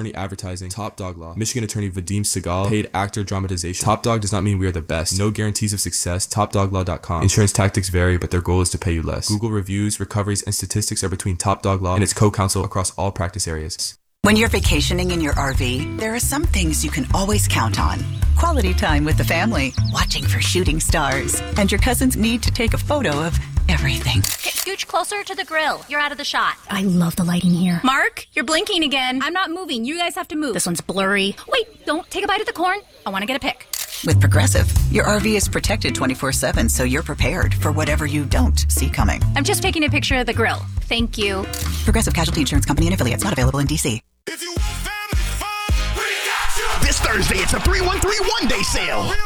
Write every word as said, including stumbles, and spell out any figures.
Attorney Advertising, Top Dog Law, Michigan Attorney Vadim Segal, Paid Actor Dramatization. Top Dog does not mean we are the best. No guarantees of success. top dog law dot com. Insurance tactics vary, but their goal is to pay you less. Google reviews, recoveries, and statistics are between Top Dog Law and its co-counsel across all practice areas. When you're vacationing in your R V, there are some things you can always count on. Quality time with the family, watching for shooting stars, and your cousin's need to take a photo of everything. Okay, scooch closer to the grill. You're out of the shot. I love the lighting here. Mark, you're blinking again. I'm not moving. You guys have to move. This one's blurry. Wait, don't take a bite of the corn. I want to get a pic. With Progressive, your R V is protected twenty-four seven, so you're prepared for whatever you don't see coming. I'm just taking a picture of the grill. Thank you. Progressive Casualty Insurance Company and affiliates, not available in D C. If you want family fun, we got you. This Thursday, it's a three one three one-day sale.